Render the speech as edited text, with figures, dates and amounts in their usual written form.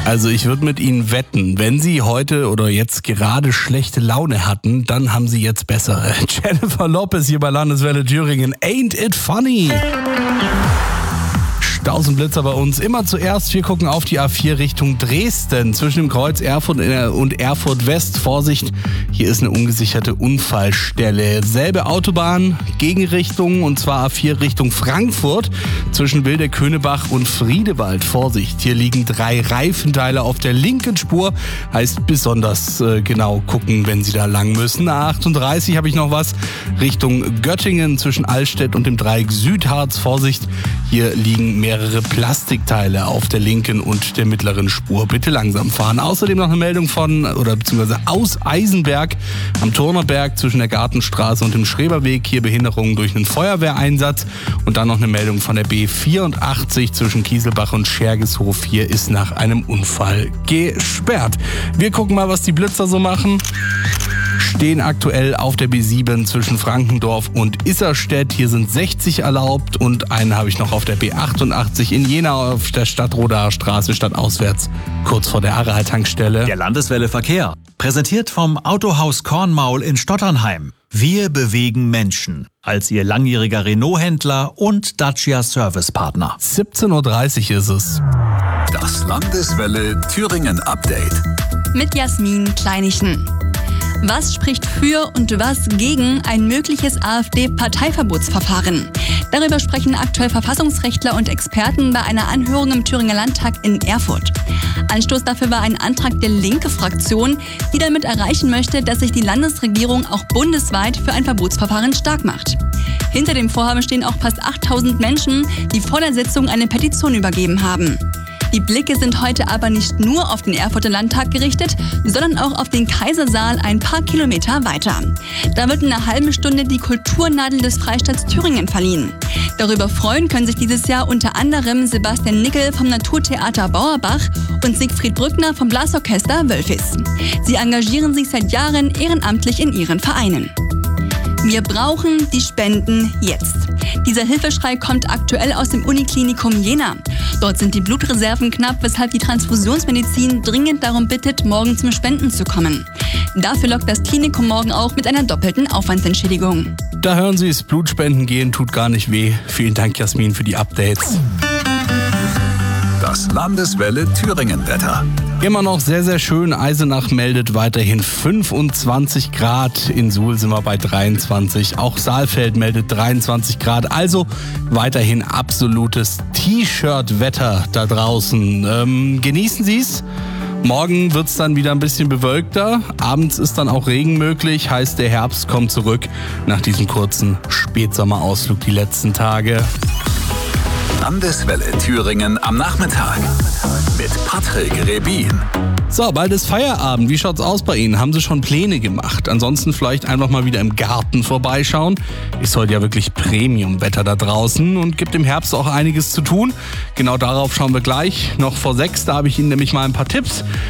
Also ich würde mit Ihnen wetten, wenn Sie heute oder jetzt gerade schlechte Laune hatten, dann haben Sie jetzt bessere. Jennifer Lopez hier bei Landeswelle Thüringen. Ain't it funny? Staus und Blitzer bei uns. Immer zuerst, wir gucken auf die A4 Richtung Dresden. Zwischen dem Kreuz Erfurt und Erfurt West. Vorsicht, hier ist eine ungesicherte Unfallstelle. Selbe Autobahn, Gegenrichtung, und zwar A4 Richtung Frankfurt. Zwischen Wildeköhnebach und Friedewald. Vorsicht, hier liegen 3 Reifenteile auf der linken Spur. Heißt besonders genau gucken, wenn Sie da lang müssen. A38 habe ich noch was. Richtung Göttingen zwischen Allstedt und dem Dreieck Südharz. Vorsicht, hier liegen mehrere Plastikteile auf der linken und der mittleren Spur. Bitte langsam fahren. Außerdem noch eine Meldung beziehungsweise aus Eisenberg am Turnerberg zwischen der Gartenstraße und dem Schreberweg. Hier Behinderungen durch einen Feuerwehreinsatz. Und dann noch eine Meldung von der B84 zwischen Kieselbach und Schergeshof. Hier ist nach einem Unfall gesperrt. Wir gucken mal, was die Blitzer so machen. Stehen aktuell auf der B7 zwischen Frankendorf und Isserstedt. Hier sind 60 erlaubt und einen habe ich noch auf der B88 in Jena auf der Stadtrodaer Straße stadtauswärts, kurz vor der Aral-Tankstelle. Der Landeswelle Verkehr, präsentiert vom Autohaus Kornmaul in Stotternheim. Wir bewegen Menschen als Ihr langjähriger Renault-Händler und Dacia Servicepartner. 17:30 Uhr ist es. Das Landeswelle Thüringen Update. Mit Jasmin Kleinichen. Was spricht für und was gegen ein mögliches AfD-Parteiverbotsverfahren? Darüber sprechen aktuell Verfassungsrechtler und Experten bei einer Anhörung im Thüringer Landtag in Erfurt. Anstoß dafür war ein Antrag der Linke-Fraktion, die damit erreichen möchte, dass sich die Landesregierung auch bundesweit für ein Verbotsverfahren stark macht. Hinter dem Vorhaben stehen auch fast 8000 Menschen, die vor der Sitzung eine Petition übergeben haben. Die Blicke sind heute aber nicht nur auf den Erfurter Landtag gerichtet, sondern auch auf den Kaisersaal ein paar Kilometer weiter. Da wird in einer halben Stunde die Kulturnadel des Freistaats Thüringen verliehen. Darüber freuen können sich dieses Jahr unter anderem Sebastian Nickel vom Naturtheater Bauerbach und Siegfried Brückner vom Blasorchester Wölfis. Sie engagieren sich seit Jahren ehrenamtlich in ihren Vereinen. Wir brauchen die Spenden jetzt. Dieser Hilfeschrei kommt aktuell aus dem Uniklinikum Jena. Dort sind die Blutreserven knapp, weshalb die Transfusionsmedizin dringend darum bittet, morgen zum Spenden zu kommen. Dafür lockt das Klinikum morgen auch mit einer doppelten Aufwandsentschädigung. Da hören Sie es, Blutspenden gehen tut gar nicht weh. Vielen Dank, Jasmin, für die Updates. Das Landeswelle Thüringen Wetter. Immer noch sehr, sehr schön. Eisenach meldet weiterhin 25 Grad. In Suhl sind wir bei 23. Auch Saalfeld meldet 23 Grad. Also weiterhin absolutes T-Shirt-Wetter da draußen. Genießen Sie es. Morgen wird es dann wieder ein bisschen bewölkter. Abends ist dann auch Regen möglich. Heißt, der Herbst kommt zurück nach diesem kurzen Spätsommerausflug die letzten Tage. Landeswelle Thüringen am Nachmittag mit Patrick Rebin. So, bald ist Feierabend. Wie schaut's aus bei Ihnen? Haben Sie schon Pläne gemacht? Ansonsten vielleicht einfach mal wieder im Garten vorbeischauen. Ist heute ja wirklich Premium-Wetter da draußen und gibt im Herbst auch einiges zu tun. Genau darauf schauen wir gleich. Noch vor 6, da habe ich Ihnen nämlich mal ein paar Tipps